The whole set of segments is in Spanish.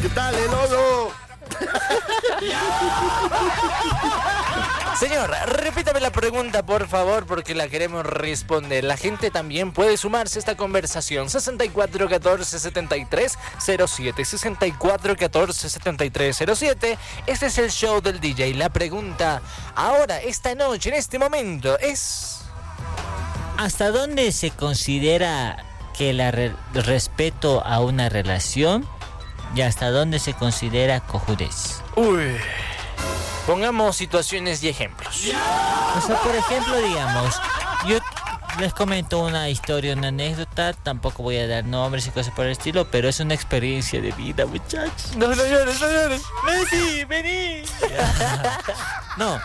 Dale, loco. Señor, repítame la pregunta, por favor, porque la queremos responder. La gente también puede sumarse a esta conversación. 6414-7307. 6414-7307. Este es el show del DJ. La pregunta ahora, esta noche, en este momento, es... ¿Hasta dónde se considera que el respeto a una relación y hasta dónde se considera cojudez? Uy... Pongamos situaciones y ejemplos. O sea, por ejemplo, digamos, yo les comento una historia, una anécdota, tampoco voy a dar nombres y cosas por el estilo, pero es una experiencia de vida, muchachos. No llores, no llores. Messi, vení. No,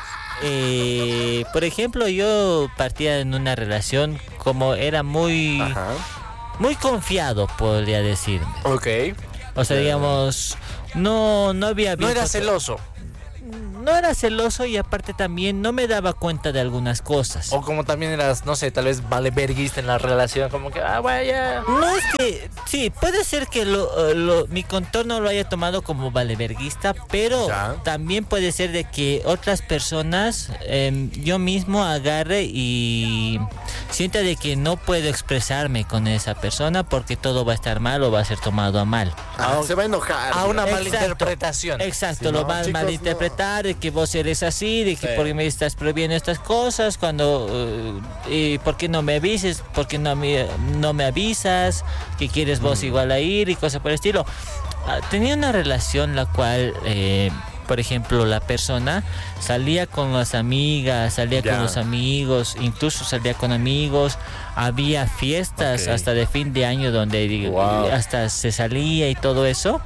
por ejemplo, yo partía en una relación como era muy confiado, podría decirme. Ok. O sea, digamos, no había... No era celoso. No era celoso y aparte también no me daba cuenta de algunas cosas. O como también eras, no sé, tal vez valeverguista en la relación, como que, vaya. No es que, sí, puede ser que mi contorno lo haya tomado como valeverguista, pero también puede ser de que otras personas, yo mismo agarre y sienta de que no puedo expresarme con esa persona porque todo va a estar mal o va a ser tomado a mal. Se va a enojar. A una malinterpretación. Exacto, Sí, lo no, va a chicos, malinterpretar, de que vos eres así, de que porque me estás prohibiendo estas cosas, cuando ¿por qué no me avises? ¿Por qué no me avisas? Que quieres vos igual a ir y cosas por el estilo. Tenía una relación la cual, por ejemplo, la persona salía con las amigas, salía con los amigos, incluso salía con amigos, había fiestas hasta de fin de año donde hasta se salía y todo eso,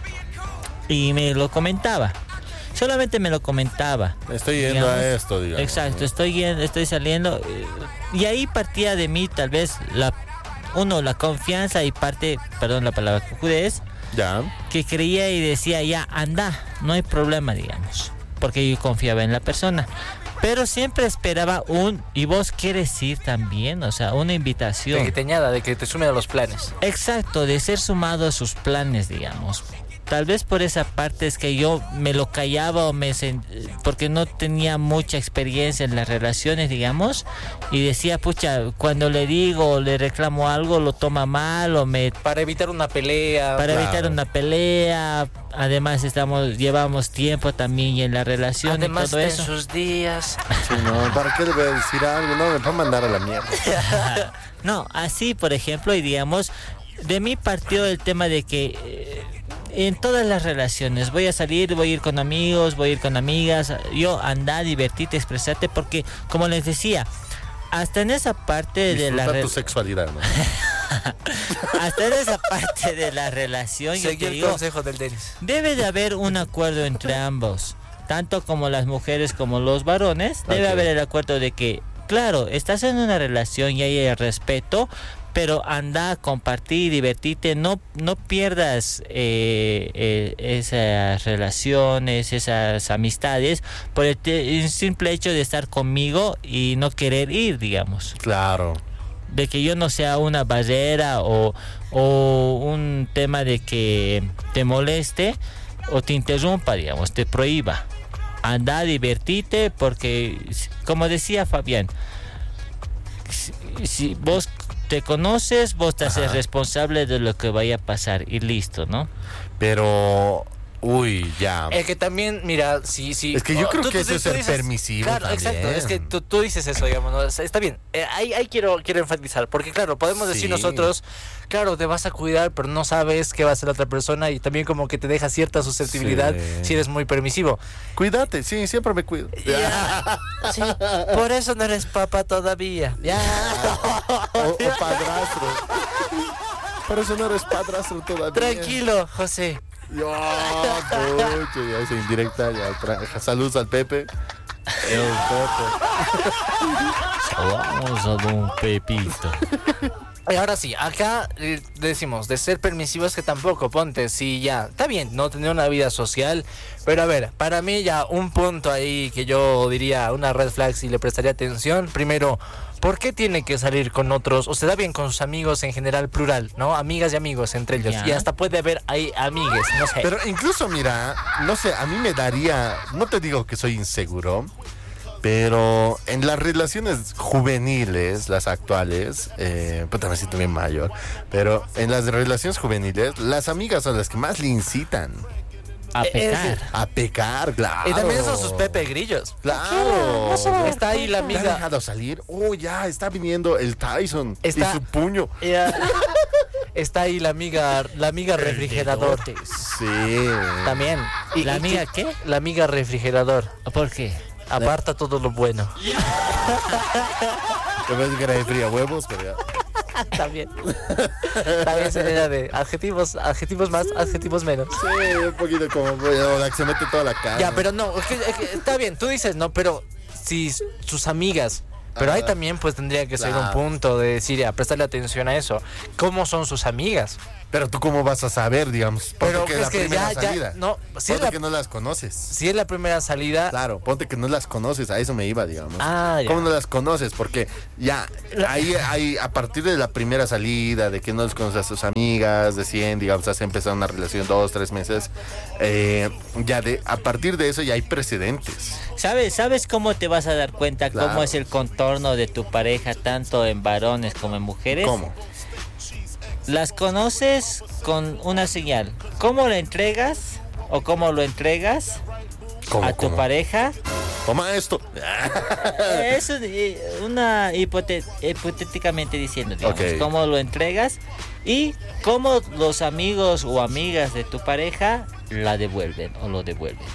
y me lo comentaba. Solamente me lo comentaba. Estoy yendo a esto, digamos. Exacto, estoy saliendo. Y ahí partía de mí tal vez la confianza y parte, perdón la palabra, cojudez, que creía y decía, ya, anda, no hay problema, digamos. Porque yo confiaba en la persona. Pero siempre esperaba ¿y vos quieres ir también? O sea, una invitación. De que te añada, de que te sume a los planes. Exacto, de ser sumado a sus planes, digamos. Tal vez por esa parte es que yo me lo callaba porque no tenía mucha experiencia en las relaciones, digamos, y decía, pucha, cuando le digo o le reclamo algo, lo toma mal Para evitar una pelea. Evitar una pelea, además llevamos tiempo también en la relación. Además y todo eso. En sus días. Sí, no, ¿para qué le voy a decir algo? No, me va a mandar a la mierda. No, así, por ejemplo, y digamos, de mí partió el tema de que... en todas las relaciones, voy a salir, voy a ir con amigos, voy a ir con amigas, yo anda, divertirte, expresarte, porque como les decía, hasta en esa parte de la tu sexualidad, ¿no? hasta en esa parte de la relación, yo te digo, consejo del Denis. debe de haber un acuerdo entre ambos, tanto como las mujeres como los varones, debe haber el acuerdo de que, claro, estás en una relación y hay el respeto, pero anda a compartir, divertirte, no pierdas esas relaciones, esas amistades por el simple hecho de estar conmigo y no querer ir, digamos. Claro. De que yo no sea una barrera o un tema de que te moleste o te interrumpa, digamos, te prohíba. Anda a divertirte porque, como decía Fabián, si vos te conoces, vos te haces responsable de lo que vaya a pasar y listo, ¿no? Pero... Uy, ya. Es que también, mira, sí. Es que yo creo que eso es ser permisivo. Claro, también. exacto. Es que tú dices eso, digamos, ¿no? Está bien. Ahí quiero enfatizar, porque claro, podemos decir nosotros, claro, te vas a cuidar, pero no sabes qué va a hacer la otra persona y también como que te deja cierta susceptibilidad si eres muy permisivo. Cuídate, sí, siempre me cuido. Sí, por eso no eres papá todavía. O padrastro. Por eso no eres padrastro todavía. Tranquilo, José. Ya es indirecta, ya. Saludos al Pepe. Vamos a don Pepito. Y ahora sí, acá decimos, de ser permisivos que tampoco, ponte, sí, ya, está bien, no tener una vida social, pero a ver, para mí ya un punto ahí que yo diría una red flag si le prestaría atención, primero, ¿por qué tiene que salir con otros? O se da bien con sus amigos en general, plural, ¿no? Amigas y amigos entre ellos. Ya. Y hasta puede haber ahí amigues, no sé. Pero incluso, mira, no sé, a mí me daría, no te digo que soy inseguro, pero en las relaciones juveniles, las actuales, puta, me siento bien mayor, pero en las relaciones juveniles, las amigas son las que más le incitan A pecar. a pecar, claro. Y también son sus Pepe Grillos. Claro. Está ahí la ¿Te ha amiga. dejado salir? Oh, ya, está viniendo el Tyson Está- y su puño. Está ahí la amiga refrigerador. Sí. También. ¿La amiga qué? La amiga refrigerador. ¿Por qué? Aparta todo lo bueno. Yo pensé que era de fría huevos, pero ya. También. También se era de adjetivos más, adjetivos menos. Sí, un poquito como la que se mete toda la cara. Ya, pero no, es que está bien, tú dices, no, pero si sus amigas. Pero ahí también pues tendría que ser un Claro. punto de decir, ya, prestarle atención a eso. ¿Cómo son sus amigas? Pero tú cómo vas a saber, digamos, Pero ponte que es la que primera ya, salida. no, si es, Ponte la, que no las conoces. si es la primera salida, Claro, ponte que no las conoces, a eso me iba, digamos. Ah, ya. ¿Cómo no las conoces? Porque ya, ahí, a partir de la primera salida, de que no les conoces a sus amigas, de 100, digamos, has empezado una relación 2, 3 meses, a partir de eso ya hay precedentes. ¿Sabes cómo te vas a dar cuenta Claro. cómo es el contorno de tu pareja, tanto en varones como en mujeres? ¿Cómo? Las conoces con una señal. ¿Cómo la entregas o cómo lo entregas ¿Cómo, a tu cómo? pareja? Toma esto. Es una hipotéticamente diciendo, digamos, Ok. cómo lo entregas y cómo los amigos o amigas de tu pareja la devuelven o lo devuelven.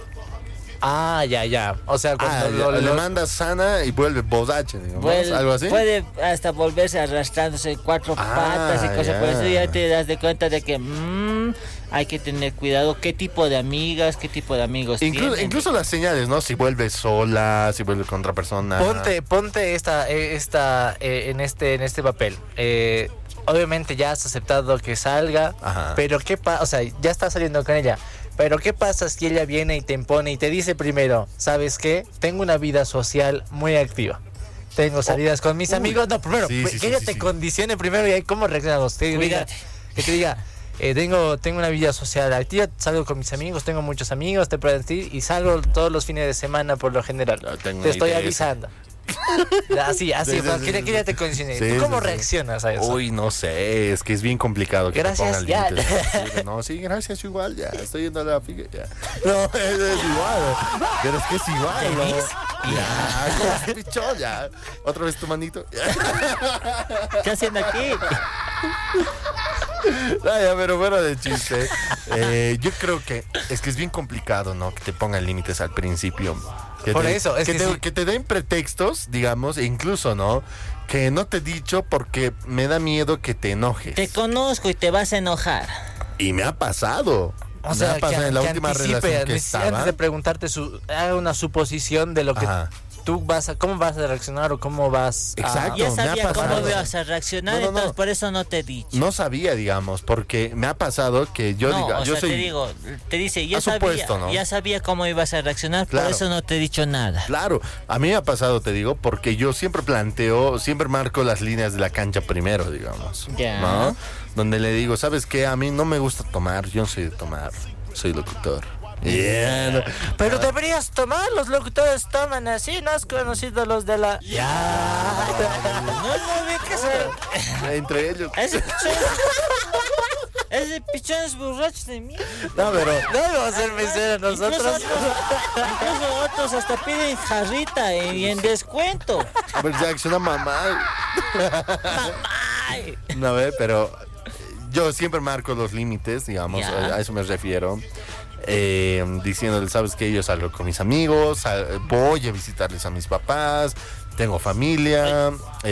ya. O sea, cuando Le mandas sana y vuelve bodache, digamos, algo así. Puede hasta volverse arrastrándose en cuatro patas y cosas ya. por eso ya te das de cuenta de que hay que tener cuidado qué tipo de amigas, qué tipo de amigos tienen. Incluso las señales, ¿no? Si vuelve sola, si vuelve con otra persona. Ponte esta en este papel. Obviamente ya has aceptado que salga, Ajá. pero ¿qué pasa? O sea, ya estás saliendo con ella. Pero ¿qué pasa si ella viene y te impone y te dice primero, ¿sabes qué? Tengo una vida social muy activa. Tengo salidas con mis amigos. No, primero, Sí, que ella te sí. condicione primero y ahí cómo reaccionamos. Cuídate. Que te diga, tengo una vida social activa, salgo con mis amigos, tengo muchos amigos, te puedo decir, y salgo todos los fines de semana por lo general. Ya tengo Te una estoy idea. avisando. Así, Sí, pero sí, que sí. ella te condicione. Sí, ¿Tú cómo sí, sí. reaccionas a eso? Uy, no sé, es que es bien complicado que Gracias, te ya. pongan límites. No, sí, gracias, igual, ya, estoy yendo a la figa, ya. No, es igual, pero es que es igual, ¿no? Ya, ¿cómo es pichón? Ya, otra vez tu manito. Ya. ¿Qué haciendo aquí? Ah, ya, pero fuera de chiste. Yo creo que es bien complicado, ¿no? Que te pongan límites al principio. Por eso, es que sí. que te den pretextos, digamos, e incluso, ¿no? Que no te he dicho porque me da miedo que te enojes. Te conozco y te vas a enojar. Y me ha pasado. O sea, me ha pasado en la que última anticipe, relación que antes estaba. de preguntarte, haga una suposición de lo que Ajá. tú cómo vas a reaccionar o cómo vas a... Exacto. Ya me ha sabía cómo pasado. ibas a reaccionar, No, no, entonces no. por eso no te he dicho. No sabía, digamos, porque me ha pasado que yo no, diga, o yo sea, soy. te digo, te dice, ya Ha supuesto, sabía, ¿no? ya sabía cómo ibas a reaccionar, Claro. por eso no te he dicho nada. Claro, a mí me ha pasado, te digo, porque yo siempre siempre marco las líneas de la cancha primero, digamos. Ya. ¿No? Donde le digo, ¿sabes qué? A mí no me gusta tomar, yo no soy de tomar, soy locutor. Yeah. Pero deberías tomar, los locutores toman así, ¿no has conocido los de la... Ya. No vi que se... Entre ellos. Ese pichón es borracho de mí. No, pero. No vamos a ser meseros nosotros. Incluso otros hasta piden jarrita y en descuento. A ver, Jackson, una mamá. Ay. No ve, pero yo siempre marco los límites, digamos, Ya. a eso me refiero. Diciéndole, sabes que yo salgo con mis amigos, voy a visitarles a mis papás, tengo familia,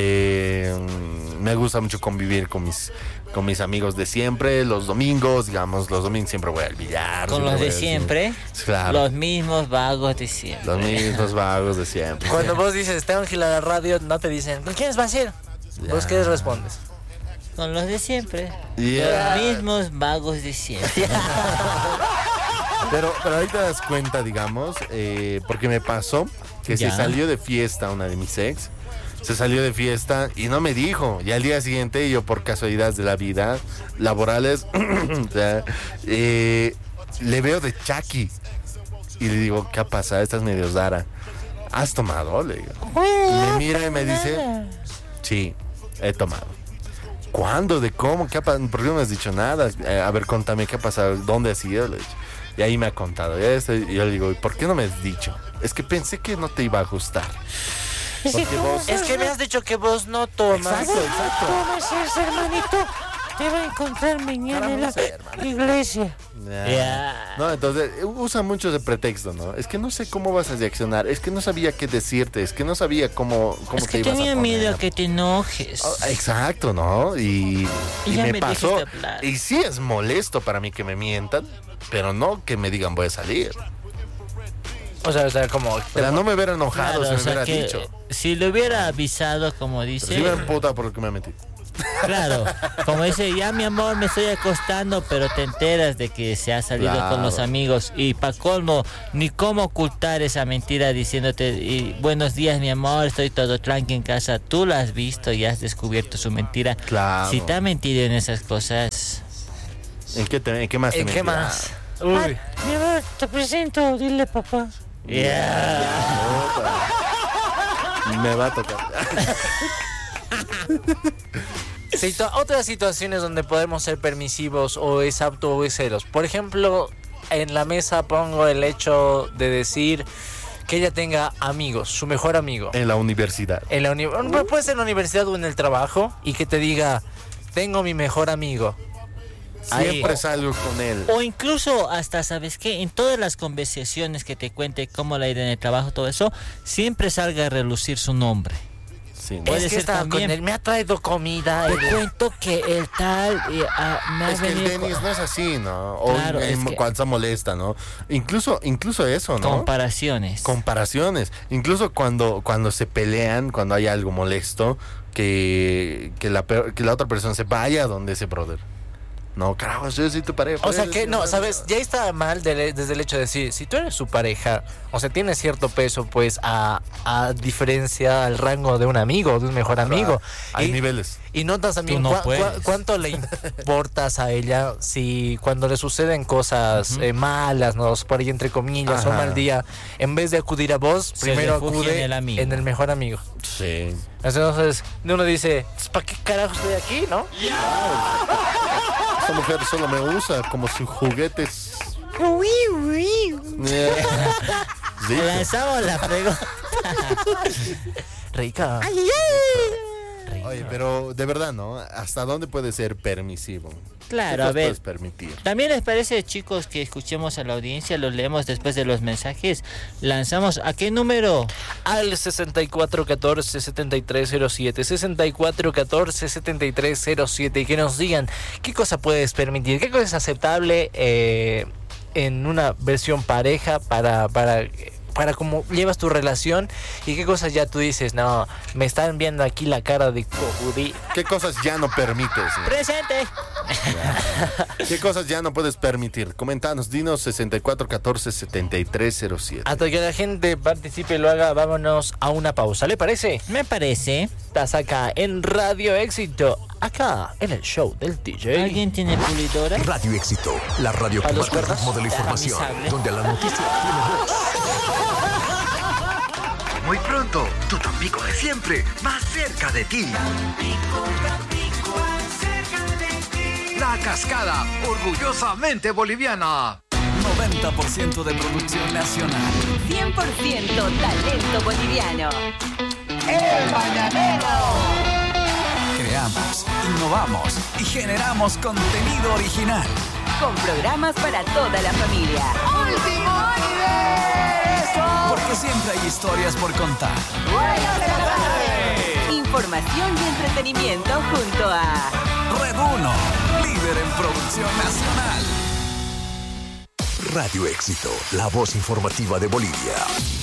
me gusta mucho convivir con mis amigos de siempre, los domingos, digamos, los domingos siempre voy al billar. Con los voy de al siempre, cine. Claro, los mismos vagos de siempre. los mismos vagos de siempre. Cuando vos dices, tengo que ir a la radio, no te dicen, ¿con quiénes vas a ir? ¿Vos qué respondes? Con los de siempre, Yeah. los mismos vagos de siempre. Pero ahí te das cuenta, digamos, porque me pasó que Ya. se salió de fiesta una de mis ex se salió de fiesta y no me dijo. Y al día siguiente, yo por casualidades de la vida, laborales, o sea, le veo de Chucky. Y le digo, ¿qué ha pasado? Estás medio Zara. ¿Has tomado? Le digo. Y me mira y me dice, sí, he tomado. ¿Cuándo? ¿De cómo? ¿Qué ha pasado? ¿Por qué no me has dicho nada? A ver, contame, ¿qué ha pasado? ¿Dónde has ido? Le he dicho. Y ahí me ha contado. Y yo le digo, ¿y por qué no me has dicho? Es que pensé que no te iba a gustar. Es que me has dicho que vos no tomas. Exacto. Tomas eso, hermanito. Te va a encontrar mañana en la iglesia. No, entonces usa mucho de pretexto, ¿no? Es que no sé cómo vas a reaccionar, es que no sabía qué decirte, es que no sabía cómo es te que ibas a tenía poner. miedo a que te enojes. Exacto, ¿no? Y ya me pasó. dijiste hablar. Y sí es molesto para mí que me mientan, pero no que me digan voy a salir. O sea, como... O sea, no me hubiera enojado Claro, si o me sea hubiera que dicho. si le hubiera avisado, como Pero dice, sí me emputa por lo que me metí. claro, como dice, ya mi amor, me estoy acostando, pero te enteras de que se ha salido Claro. con los amigos y pa' colmo, ni cómo ocultar esa mentira diciéndote, y, buenos días mi amor, estoy todo tranqui en casa, tú lo has visto y has descubierto su mentira. Claro. Si te ha mentido en esas cosas, ¿En qué más? ¿En te qué metí? más? Ah, Uy. mi amor, te presento, dile papá. Me va a tocar. Otras situaciones donde podemos ser permisivos o es apto o es celos. Por ejemplo, en la mesa pongo el hecho de decir que ella tenga amigos, su mejor amigo. En la universidad. Puede ser en la universidad o en el trabajo y que te diga, tengo mi mejor amigo. Siempre Ahí. salgo con él. o incluso hasta, ¿sabes qué? En todas las conversaciones que te cuente cómo la idea en el trabajo, todo eso, siempre salga a relucir su nombre. Sí, ¿no? Puede Es que ser estaba también. con él, me ha traído comida. Te cuento que el tal me ha Es que el venido Denis no es así, ¿no? O Claro, es que- cuando se molesta, ¿no? Incluso eso, ¿no? comparaciones. Comparaciones. Incluso cuando se pelean, cuando hay algo molesto, que la otra persona se vaya donde ese brother. No, carajo, yo soy tu pareja. O sea que, no, ¿sabes? Ya está mal desde el hecho de decir, si tú eres su pareja, o sea, tienes cierto peso, pues, a diferencia al rango de un amigo, de un mejor amigo. Hay Y- niveles. Y notas también Tú no puedes. cuánto le importas a ella si cuando le suceden cosas malas, ¿no? Por ahí entre comillas, o Ajá. mal día, en vez de acudir a vos, Se primero refugia acude en el amigo. en el mejor amigo. Sí. Entonces, uno dice, ¿para qué carajo estoy aquí, no? Esta mujer solo me usa como sus juguetes. Sí. Lanzamos la pregunta. Rica. Oye, pero de verdad, ¿no? ¿Hasta dónde puede ser permisivo? Claro, ¿Qué a cosas ver. puedes permitir? También les parece, chicos, que escuchemos a la audiencia, los leemos después de los mensajes. Lanzamos, ¿a qué número? Al 6414-7307, 6414-7307, y que nos digan qué cosa puedes permitir, qué cosa es aceptable en una versión pareja para cómo llevas tu relación y qué cosas ya tú dices, no, me están viendo aquí la cara de cojudí. ¿Qué cosas ya no permites? ¿No? ¡Presente! ¿Qué cosas ya no puedes permitir? Comentanos, dinos 6414-7307. Hasta que la gente participe y lo haga, vámonos a una pausa, ¿le parece? Me parece. Estás acá en Radio Éxito, acá en el show del DJ. ¿Alguien tiene pulidora? Radio Éxito, la radio que ¿A los marca el cuerdas? ritmo de la información, ¿A mi sable? donde la noticia tiene voz. Muy pronto, tu Tampico de siempre, más cerca de ti. La Cascada, orgullosamente boliviana. 90% de producción nacional. 100% talento boliviano. Creamos, innovamos y generamos contenido original. Con programas para toda la familia. Porque siempre hay historias por contar. Información y entretenimiento junto a Red 1, líder en producción nacional. Radio Éxito, la voz informativa de Bolivia.